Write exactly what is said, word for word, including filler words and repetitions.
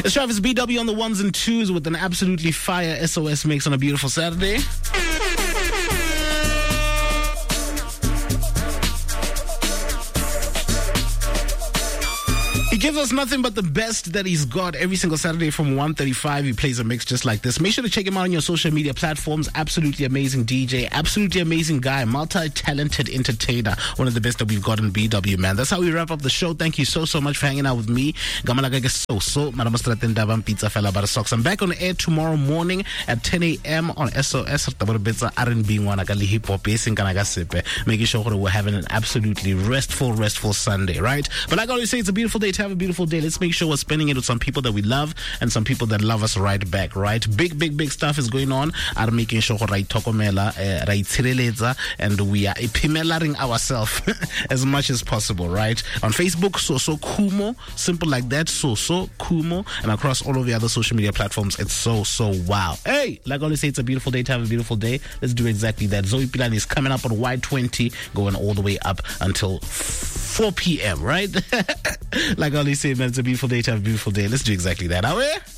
It's Travis B W on the ones and twos with an absolutely fire S O S mix on a beautiful Saturday. He gives us nothing but the best that he's got every single Saturday from one thirty-five. He plays a mix just like this. Make sure to check him out on your social media platforms. Absolutely amazing D J, absolutely amazing guy, multi-talented entertainer. One of the best that we've got in B W, man. That's how we wrap up the show. Thank you so, so much for hanging out with me. I'm back on air tomorrow morning at ten a.m. on S O S. Making sure we're having an absolutely restful, restful Sunday, right? But like I always say, it's a beautiful day to have a beautiful day. Let's make sure we're spending it with some people that we love and some people that love us right back, right? Big, big, big stuff is going on. Are making sure right tokomela, right tsireletsa, and we are epimelaring ourselves as much as possible, right? On Facebook, Soso Kumo, simple like that, Soso Kumo, and across all of the other social media platforms, it's so, so wow. Hey, like I always say, it's a beautiful day to have a beautiful day. Let's do exactly that. Zoe Pilani is coming up on Y twenty, going all the way up until four p.m., right? Like I always say, man, it's a beautiful day to have a beautiful day. Let's do exactly that. Are we?